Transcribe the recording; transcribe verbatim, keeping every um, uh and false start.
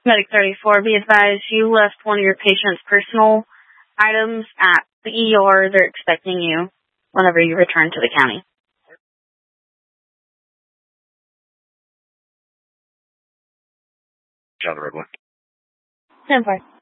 Medic thirty-four, be advised you left one of your patient's personal items at the E R. They're expecting you whenever you return to the county. John Redwood. ten four.